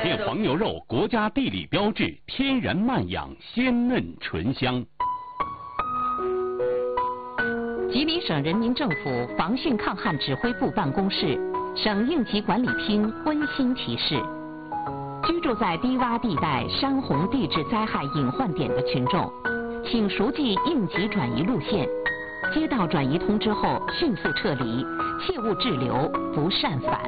片黄牛肉，国家地理标志，天然慢养，鲜嫩醇香。 吉林省人民政府防汛抗旱指挥部办公室、省应急管理厅温馨提示：居住在低洼地带、山洪地质灾害隐患点的群众，请熟记应急转移路线，接到转移通知后迅速撤离，切勿滞留，不擅返。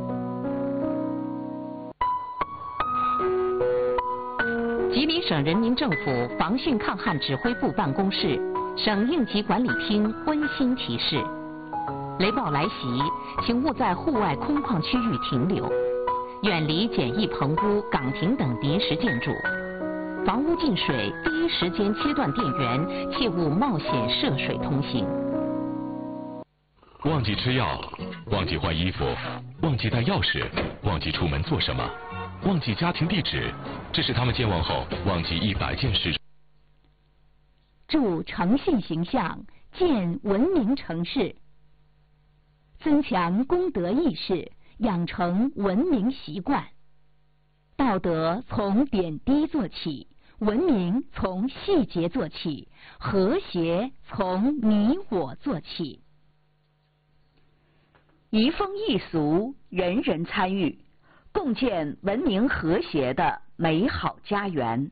吉林省人民政府防汛抗旱指挥部办公室、省应急管理厅温馨提示：雷暴来袭，请勿在户外空旷区域停留，远离简易棚屋、岗亭等临时建筑。房屋进水，第一时间切断电源，切勿冒险涉水通行。 忘记吃药，忘记换衣服，忘记带钥匙，忘记出门做什么，忘记家庭地址，这是他们健忘后忘记100件事。 筑诚信形象，建文明城市，增强公德意识，养成文明习惯。道德从点滴做起，文明从细节做起，和谐从你我做起。移风易俗，人人参与，共建文明和谐的美好家园。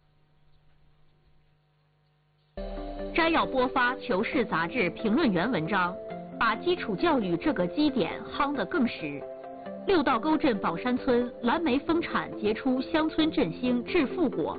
摘要播发《求是》杂志评论员文章，把基础教育这个基点夯得更实。六道沟镇宝山村蓝莓丰产，结出乡村振兴致富果。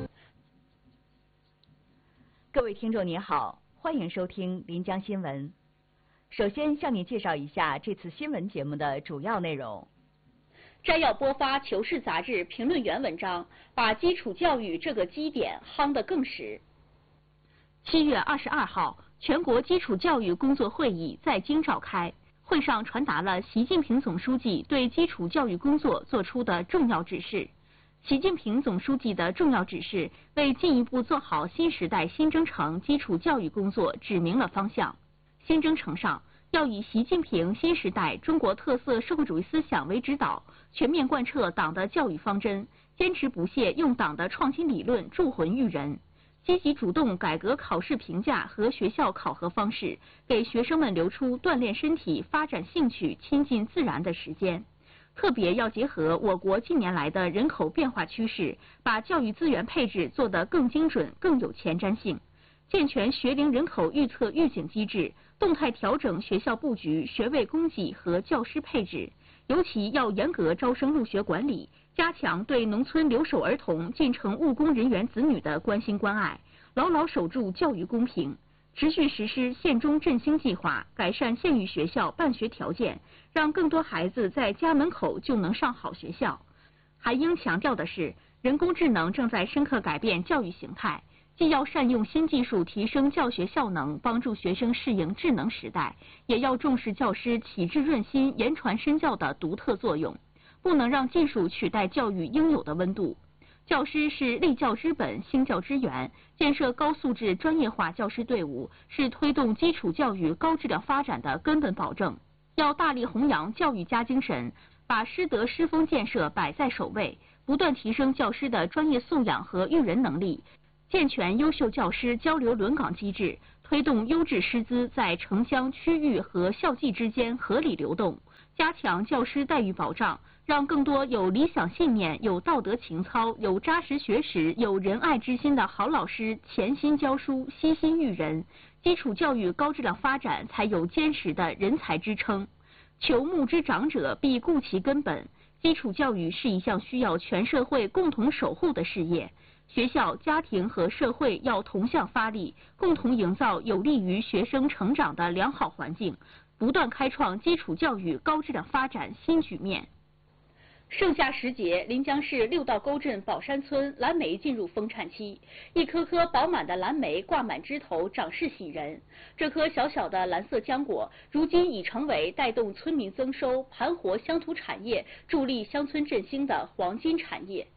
各位听众您好，欢迎收听临江新闻。首先向你介绍一下这次新闻节目的主要内容。 摘要播发《求是》杂志评论员文章，把基础教育这个基点夯得更实。7月22号，全国基础教育工作会议在京召开，会上传达了习近平总书记对基础教育工作作出的重要指示。习近平总书记的重要指示为进一步做好新时代新征程基础教育工作指明了方向。新征程上，要以习近平新时代中国特色社会主义思想为指导，全面贯彻党的教育方针，坚持不懈用党的创新理论铸魂育人。积极主动改革考试评价和学校考核方式，给学生们留出锻炼身体、发展兴趣、亲近自然的时间。特别要结合我国近年来的人口变化趋势，把教育资源配置做得更精准、更有前瞻性，健全学龄人口预测预警机制，动态调整学校布局、学位供给和教师配置。尤其要严格招生入学管理，加强对农村留守儿童、进城务工人员子女的关心关爱，牢牢守住教育公平。持续实施县中振兴计划，改善县域学校办学条件，让更多孩子在家门口就能上好学校。还应强调的是，人工智能正在深刻改变教育形态，既要善用新技术提升教学效能，帮助学生适应智能时代，也要重视教师启智润心、言传身教的独特作用，不能让技术取代教育应有的温度。教师是立教之本、兴教之源，建设高素质专业化教师队伍是推动基础教育高质量发展的根本保证。要大力弘扬教育家精神，把师德师风建设摆在首位，不断提升教师的专业素养和育人能力，健全优秀教师交流轮岗机制，推动优质师资在城乡区域和校际之间合理流动，加强教师待遇保障，让更多有理想信念、有道德情操、有扎实学识、有仁爱之心的好老师潜心教书、悉心育人，基础教育高质量发展才有坚实的人才支撑。求木之长者，必固其根本。基础教育是一项需要全社会共同守护的事业，学校、家庭和社会要同向发力，共同营造有利于学生成长的良好环境，不断开创基础教育高质量发展新局面。盛夏时节，临江市六道沟镇宝山村蓝莓进入丰产期，一颗颗饱满的蓝莓挂满枝头，长势喜人。这颗小小的蓝色浆果，如今已成为带动村民增收、盘活乡土产业、助力乡村振兴的黄金产业。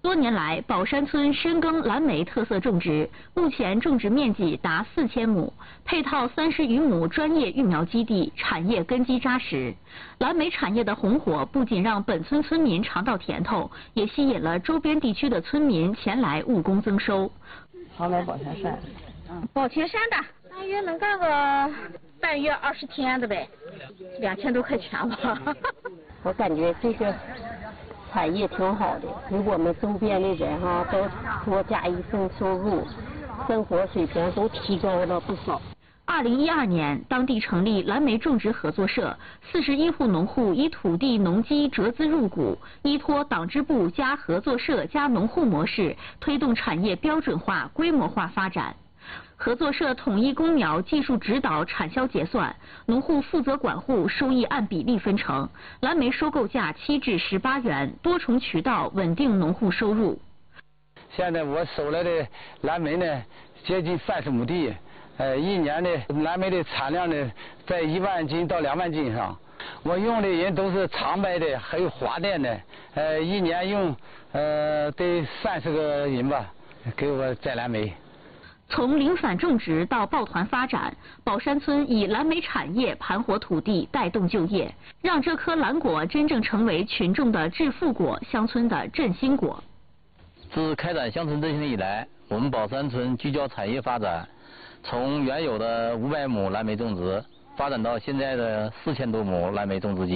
多年来，宝山村深耕蓝莓特色种植，目前种植面积达4000亩，配套30余亩专业育苗基地，产业根基扎实。蓝莓产业的红火不仅让本村村民尝到甜头，也吸引了周边地区的村民前来务工增收。 好来宝泉山， 宝泉山的大约能干个半月20天的呗，2000多块钱吧。 我感觉这个产业挺好的，给我们周边的人哈都多加一份收入，生活水平都提高了不少。 2012年，当地成立蓝莓种植合作社，41户农户以土地农机折资入股，依托党支部加合作社加农户模式，推动产业标准化、规模化发展。合作社统一供苗、技术指导、产销结算，农户负责管护，收益按比例分成。蓝莓收购价7至18元，多重渠道稳定农户收入。 现在我收来的蓝莓呢，接近30亩地。一年的蓝莓的产量呢，在1万斤到2万斤上。我用的人都是长白的，还有华电的，一年用得30个人吧，给我摘蓝莓。 从零散种植到抱团发展，宝山村以蓝莓产业盘活土地，带动就业，让这颗蓝果真正成为群众的致富果，乡村的振兴果。 自开展乡村振兴以来，我们宝山村聚焦产业发展。从原有的500亩蓝莓种植，发展到现在的4000多亩蓝莓种植基地。